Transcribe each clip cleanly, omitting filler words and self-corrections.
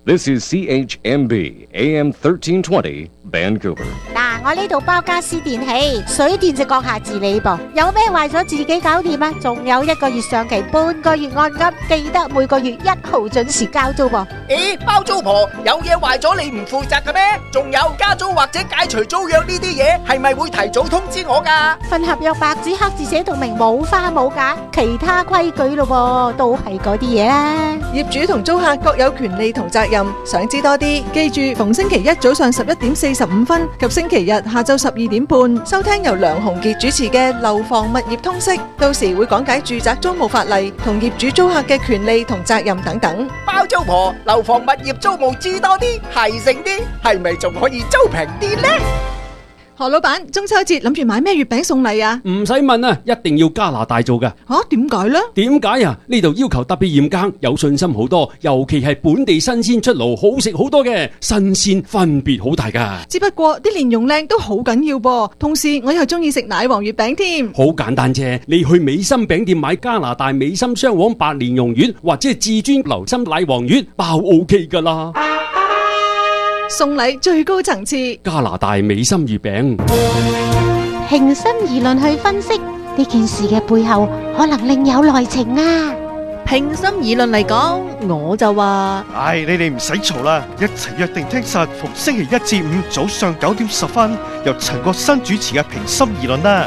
This is CHMB AM 1320 Vancouver。 我呢度包家私電器，水電就閣下自理噃。有咩壞咗自己搞掂啊？仲有1個月上期，半個月按金，記得每個月1號準時交租噃。 咦，包租婆有嘢壞咗你唔負責嘅咩？仲有加租或者解除租約呢啲嘢，係咪會提早通知我㗎？ 份合約白紙黑字寫到明，冇花冇假，其他規矩咯噃，都係嗰啲嘢啦。 業主同租客各有權利同責任，想知多啲，記住逢星期一早上11點45分及星期日下晝12點半，收聽由梁鴻傑主持嘅樓房物業通識，到時會講解住宅租務法例同業主租客嘅權利同責任等等。 包租婆樓房物業租務知多啲，係醒啲，係咪仲可以租平啲呢？ 何老闆，中秋節諗住買咩月餅送禮啊？ 唔使問啊，一定要加拿大做㗎。 點解呢？ 點解啊？呢度要求特別嚴格，有信心好多，尤其係本地新鮮出爐，好食好多嘅，新鮮分別好大㗎。 只不過啲蓮蓉靚都好緊要噃，同時我又中意食奶黃月餅添。 好簡單啫，你去美心餅店買加拿大美心雙黃白蓮蓉月，或者係至尊流心奶黃月，包 OK 㗎啦。 送禮最高層次， 加拿大美心月餅。 平心而論去分析呢件事嘅背後，可能另有內情啊！ 平心而論嚟講，我就話： 你哋唔使嘈啦，一齊約定聽實逢星期一至五早上9點10分，由陳國新主持嘅平心而論啦。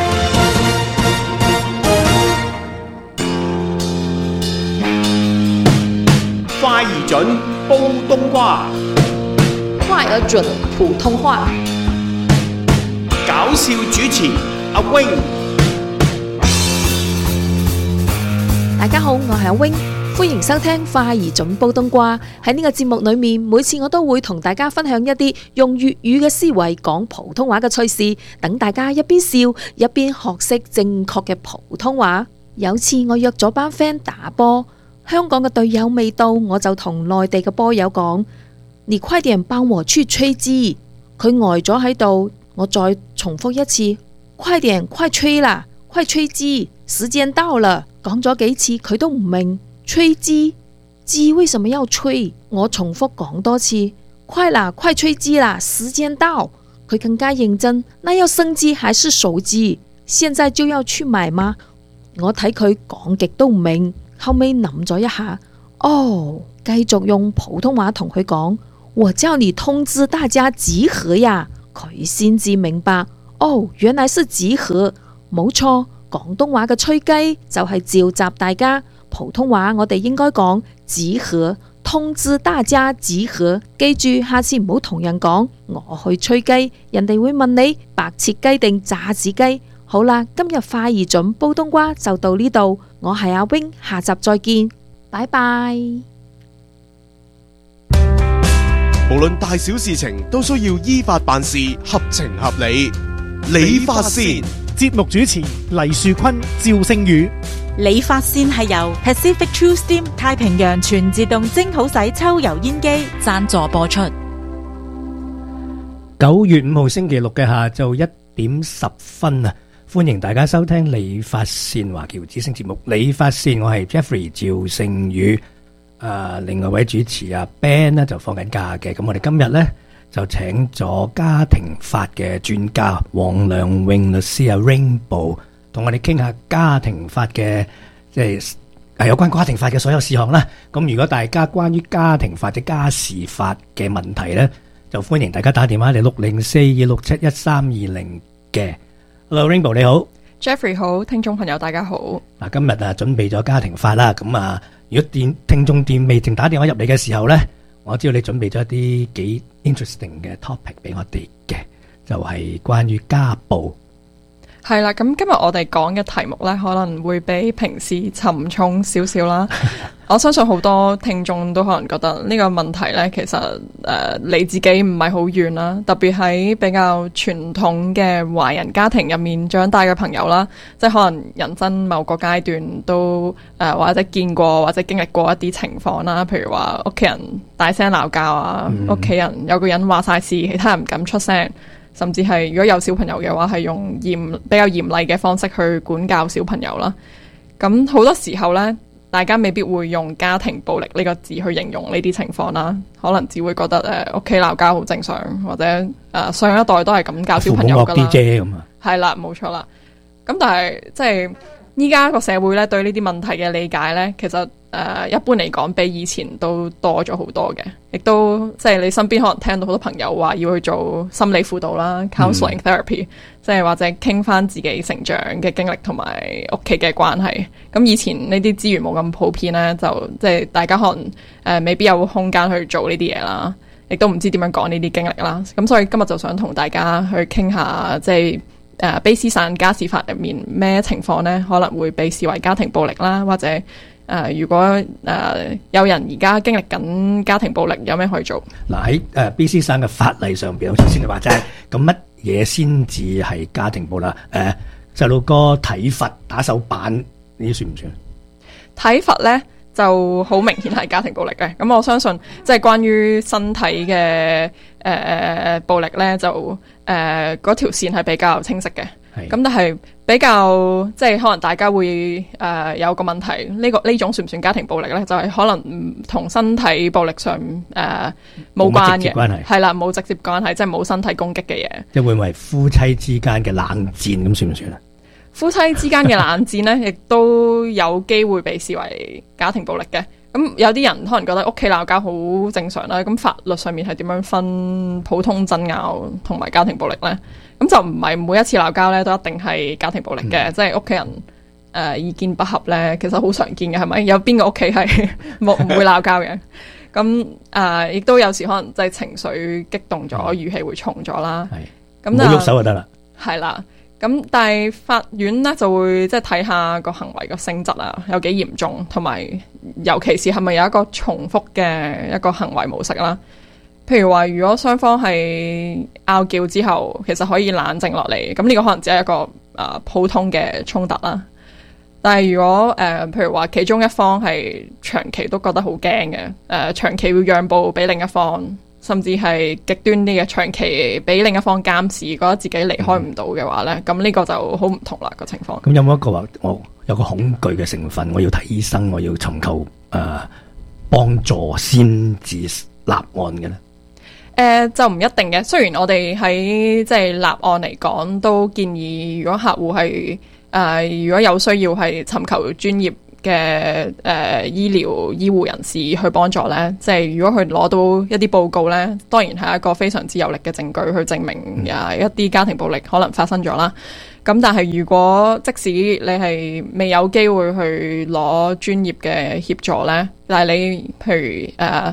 快而準，煲冬瓜。 快而準普通話， 搞笑主持阿 wing。 大家好，我係阿 wing，歡迎收聽快而準煲冬瓜。喺呢個節目裏面，每次我都會同大家分享一啲用粵語嘅思維講普通話嘅趣事，等大家一邊笑一邊學識正確嘅普通話。有次我約咗班 friend 打波，香港嘅隊友未到，我就同內地嘅波友講：你快點幫我去吹機。佢呆咗喺度，我再重複一次：快點，快吹啦，快吹機，時間到了。講咗幾次佢都唔明，吹機，機為什麼要吹？我重複講多次：快啦，快吹機啦，時間到。佢更加認真，那要生機還是熟機？現在就要去買嗎？我睇佢講極都唔明，後尾諗咗一下，繼續用普通話同佢講：我叫你通知大家集合呀。佢先至明白，原來是集合，冇錯。廣東話嘅吹雞就係召集大家，普通話我哋應該講集合，通知大家集合。記住，下次唔好同人講我去吹雞，人哋會問你白切雞定炸子雞。好啦，今日快而準煲冬瓜就到呢度，我係阿 wing，下集再見，拜拜。 無論大小事情都需要依法辦事，合情合理。理髮線節目主持黎樹坤、趙聖宇。 理髮線係由 Pacific True Steam 太平洋全自動蒸好洗抽油煙機贊助播出。 9月5號星期六嘅下晝1點10分啊！歡迎大家收聽理髮線華僑之聲節目。理髮線，我係 Jeffrey 趙聖宇。另外一位主持阿 Ben 呢就放緊假嘅，咁我哋今日呢就請咗家庭法嘅專家黃良穎律師阿 Rainbow 同我哋傾下家庭法嘅即係有關家庭法嘅所有事項啦。咁如果大家關於家庭法或者家事法嘅問題呢，就歡迎大家打電話嚟60426713220嘅。Hello Rainbow 你好。 Jeffrey 好，聽眾朋友大家好。 嗱，今日準備咗家庭法啦，咁如果聽眾未正打電話入嚟嘅時候呢，我知道你準備咗一啲幾 interesting 嘅 topic 俾我哋嘅，就係關於家暴。 係啦，咁今日我哋講嘅題目呢，可能會比平時沉重少少啦。我相信好多聽眾都可能覺得呢個問題呢，其實離自己唔係好遠啦。特別喺比較傳統嘅華人家庭入面長大嘅朋友啦，即係可能人生某個階段都或者見過或者經歷過一啲情況啦。譬如話屋企人大聲鬧交啊，屋企人有個人話晒事，其他人唔敢出聲。甚至係如果有小朋友嘅話，係用比較嚴厲嘅方式去管教小朋友啦。咁好多時候呢， 大家未必會用家庭暴力呢個字去形容呢啲情況啦，可能只會覺得屋企鬧交好正常，或者上一代都係咁教小朋友噶啦，係啦，冇錯啦。咁但係即係依家個社會咧對呢啲問題嘅理解咧，其實一般嚟講比以前都多咗好多嘅，亦都即係你身邊可能聽到好多朋友話要去做心理輔導啦 counseling therapy，即係或者傾翻自己成長嘅經歷同埋屋企嘅關係。咁以前呢啲資源冇咁普遍咧，就即係大家可能未必有空間去做呢啲嘢啦，亦都唔知點樣講呢啲經歷啦。咁所以今日就想同大家去傾下即係卑詩省家事法入面咩情況呢可能會被視為家庭暴力啦，或者如果有人而家經歷緊家庭暴力，有咩可以做？ 嗱喺卑詩省嘅法例上邊，好似先你話齋，咁乜嘢先至係家庭暴力？細路哥體罰打手板呢啲算唔算？ 體罰呢就好明顯係家庭暴力嘅。咁我相信即係關於身體嘅暴力呢，就嗰條線係比較清晰嘅。咁但係比較即係可能大家會有個問題，呢種算唔算家庭暴力呢？就係可能唔同身體暴力上冇關嘅，係啦，冇直接關係，即係冇身體攻擊嘅嘢。 即係會唔會係夫妻之間嘅冷戰咁算唔算啊？ 夫妻之間嘅冷戰呢，亦都有機會被視為家庭暴力嘅。咁有啲人可能覺得屋企鬧交好正常啦，咁法律上面係點樣分普通爭拗同埋家庭暴力呢？咁就唔係每一次鬧交咧都一定係家庭暴力嘅，即係屋企人意見不合咧，其實好常見嘅，係咪？有邊個屋企係唔會鬧交嘅？咁亦都有時可能即係情緒激動咗，語氣會重咗啦。咁唔好喐手就得啦。 係啦。咁但係法院咧就會即係睇下個行為個性質啊，有幾嚴重，同埋尤其是係咪有一個重複嘅一個行為模式啦。譬如話，如果雙方係拗撬之後，其實可以冷靜落嚟，咁呢個可能只係一個普通嘅衝突啦。但係如果譬如話其中一方係長期都覺得好驚嘅，長期要讓步俾另一方，甚至係極端啲嘅長期俾另一方監視，覺得自己離開唔到嘅話咧，咁呢個就好唔同啦個情況。 咁有冇一個話我有個恐懼嘅成分，我要睇醫生，我要尋求幫助先至立案嘅咧？ 就唔一定嘅。雖然我哋喺即係立案嚟講，都建議如果客戶係如果有需要係尋求專業嘅醫護人士去幫助咧，即係如果佢攞到一啲報告咧，當然係一個非常之有力嘅證據去證明一啲家庭暴力可能發生咗啦。咁但係如果即使你係未有機會去攞專業嘅協助咧，但係你譬如